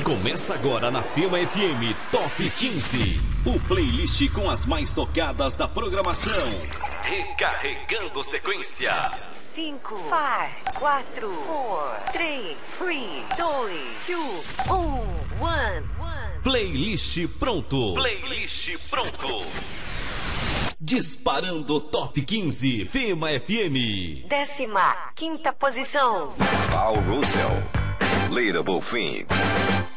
Começa agora na Fema FM Top 15. O playlist com as mais tocadas da programação. Recarregando sequência. 5, 4, 3, 2, 1. Playlist pronto. Playlist pronto. Disparando Top 15 Fema FM. 15ª posição. Paul Russell, Lita Bullfin.